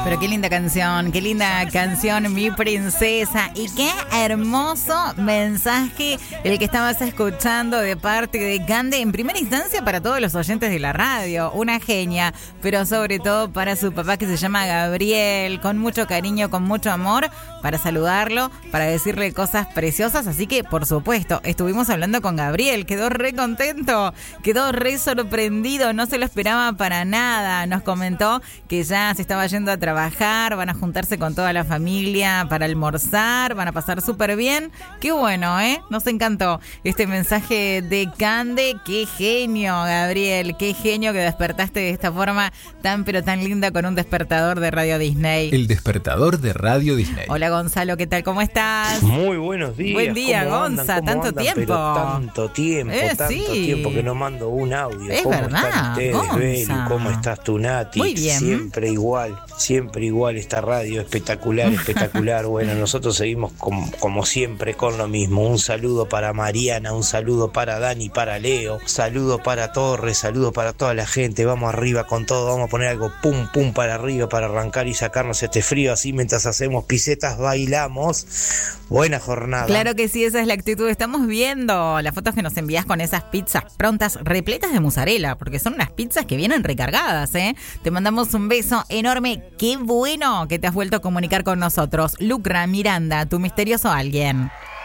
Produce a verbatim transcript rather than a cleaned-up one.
Pero qué linda canción, qué linda canción, Mi Princesa. Y qué hermoso mensaje el que estabas escuchando de parte de Cande. En primera instancia para todos los oyentes de la radio, una genia. Pero sobre todo para su papá que se llama Gabriel. Con mucho cariño, con mucho amor, para saludarlo, para decirle cosas preciosas. Así que, por supuesto, estuvimos hablando con Gabriel. Quedó re contento, quedó re sorprendido. No se lo esperaba para nada. Nos comentó que ya se estaba yendo a trabajar. Van a juntarse con toda la familia para almorzar, van a pasar súper bien. Qué bueno, ¿eh? Nos encantó este mensaje de Cande. Qué genio, Gabriel, qué genio que despertaste de esta forma tan pero tan linda con un despertador de Radio Disney. El despertador de Radio Disney. Hola, Gonzalo, ¿qué tal? ¿Cómo estás? Muy buenos días. Buen día, ¿Cómo Gonza, andan? ¿Cómo tanto andan? tiempo. Pero tanto tiempo, Eh, tanto sí. tiempo que no mando un audio. Es ¿Cómo verdad, están ustedes, Gonza. Belu? ¿Cómo estás tú, Nati? Muy bien. Siempre igual, siempre igual esta radio, espectacular, espectacular. Bueno, nosotros seguimos como, como siempre con lo mismo. Un saludo para Mariana, un saludo para Dani, para Leo, saludo para Torres, saludo para toda la gente. Vamos arriba con todo, vamos a poner algo pum pum para arriba para arrancar y sacarnos este frío, así mientras hacemos pisetas bailamos. Buena jornada. Claro que sí, esa es la actitud. Estamos viendo las fotos que nos envías con esas pizzas prontas, repletas de mozzarella, porque son unas pizzas que vienen recargadas, ¿eh? Te mandamos un beso enorme. Qué bueno que te has vuelto a comunicar con nosotros. Lucra Miranda, tu misterioso alguien.